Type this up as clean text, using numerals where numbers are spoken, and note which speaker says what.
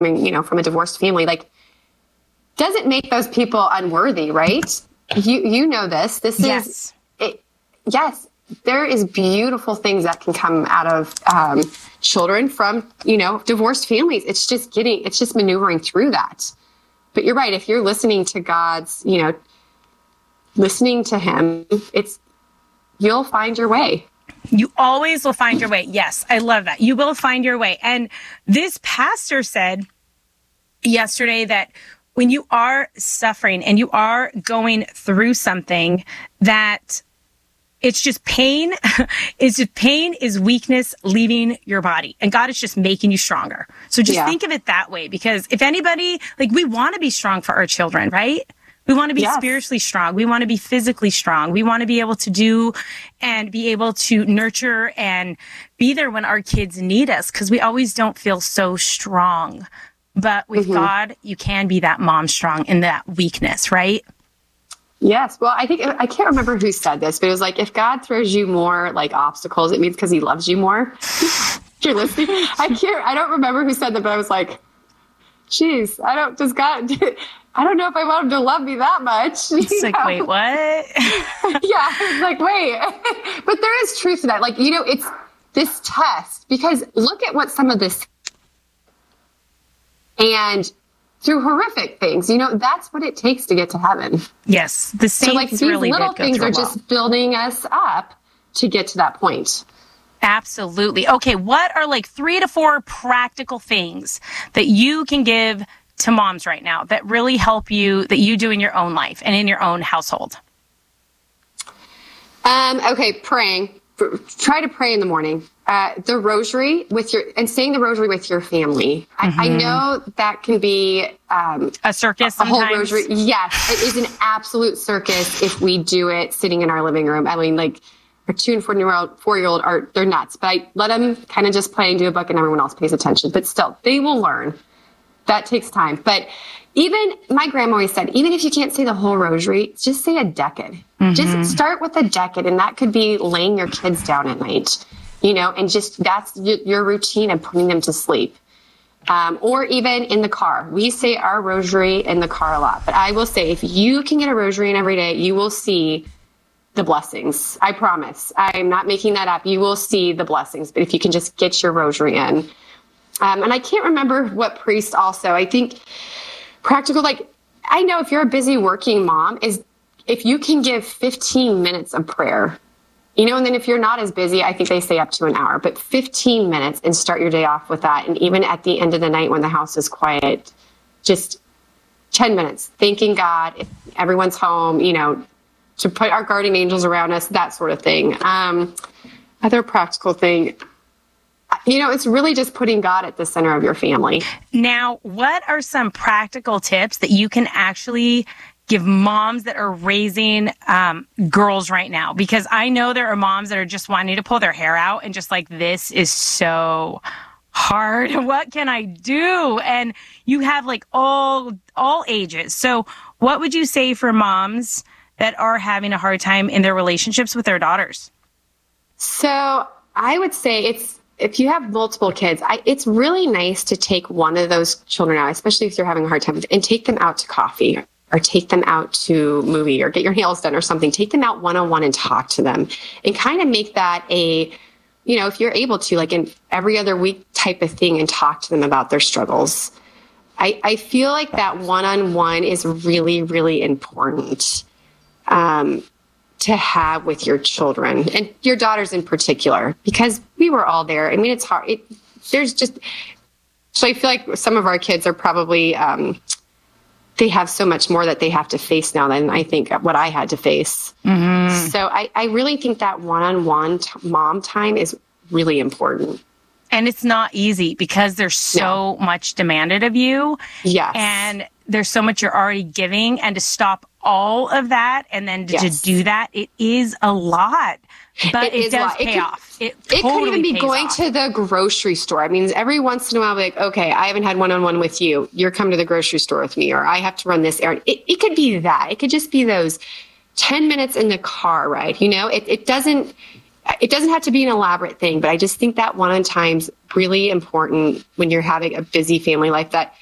Speaker 1: from a divorced family, like, doesn't make those people unworthy, right? You know this. This
Speaker 2: yes.
Speaker 1: is it. Yes, there is beautiful things that can come out of children from divorced families. It's just maneuvering through that. But you're right. If you're listening to God's, listening to Him, you'll find your way.
Speaker 2: You always will find your way. Yes, I love that. You will find your way. And this pastor said yesterday that when you are suffering and you are going through something, that it's just pain. It's just pain is weakness leaving your body, and God is just making you stronger. So just think of it that way, because if anybody, like, we want to be strong for our children, right? We want to be spiritually strong. We want to be physically strong. We want to be able to do and be able to nurture and be there when our kids need us, because we always don't feel so strong. But with God, you can be that mom strong in that weakness, right?
Speaker 1: Yes. Well, I can't remember who said this, but it was like, if God throws you more like obstacles, it means because He loves you more. If you're listening, I don't remember who said that, but I was like, geez, I don't know if I want Him to love me that much.
Speaker 2: It's like, wait, what?
Speaker 1: Yeah. It's like, wait, but there is truth to that. Like, it's this test, because look at what some of this, and through horrific things, that's what it takes to get to heaven.
Speaker 2: Yes. The saints,
Speaker 1: so like these
Speaker 2: really
Speaker 1: little things are just building us up to get to that point.
Speaker 2: Absolutely. Okay. What are like 3 to 4 practical things that you can give to moms right now that really help you, that you do in your own life and in your own household?
Speaker 1: Okay. Praying. Try to pray in the morning. The rosary and saying the rosary with your family. I know that can be
Speaker 2: a circus.
Speaker 1: A whole rosary. Yes, it is an absolute circus if we do it sitting in our living room. I mean, like, our 2 and 4-year-old they're nuts. But I let them kind of just play and do a book, and everyone else pays attention. But still, they will learn. That takes time. But even my grandma always said, even if you can't say the whole rosary, just say a decade. Just start with a decade, and that could be laying your kids down at night, and just that's your routine of putting them to sleep. Or even in the car. We say our rosary in the car a lot. But I will say, if you can get a rosary in every day, you will see the blessings. I promise. I'm not making that up. You will see the blessings. But if you can just get your rosary in. And I can't remember what priest also. I think practical, like, I know if you're a busy working mom, is if you can give 15 minutes of prayer, and then if you're not as busy, I think they say up to an hour, but 15 minutes, and start your day off with that. And even at the end of the night when the house is quiet, just 10 minutes, thanking God, if everyone's home, to put our guardian angels around us, that sort of thing. Other practical thing, it's really just putting God at the center of your family.
Speaker 2: Now, what are some practical tips that you can actually give moms that are raising girls right now? Because I know there are moms that are just wanting to pull their hair out and just like, this is so hard. What can I do? And you have like all ages. So what would you say for moms that are having a hard time in their relationships with their daughters?
Speaker 1: So I would say if you have multiple kids, it's really nice to take one of those children out, especially if you're having a hard time, and take them out to coffee, or take them out to a movie, or get your nails done or something. Take them out one-on-one and talk to them, and kind of make that if you're able to, like an every other week type of thing, and talk to them about their struggles. I feel like that one-on-one is really, really important to have with your children, and your daughters in particular, because we were all there. I mean, it's hard. So I feel like some of our kids are probably, they have so much more that they have to face now than I think what I had to face. So I really think that one-on-one mom time is really important.
Speaker 2: And it's not easy because there's so much demanded of you.
Speaker 1: Yes.
Speaker 2: And there's so much you're already giving, and to stop all of that and then to do that, it is a lot. But it does pay off. It
Speaker 1: could even be going to the grocery store. I mean, every once in a while, like, okay, I haven't had one-on-one with you. You're coming to the grocery store with me, or I have to run this errand. It could be that. It could just be those 10 minutes in the car ride. It doesn't, it doesn't have to be an elaborate thing, but I just think that one-on-time's really important when you're having a busy family life, that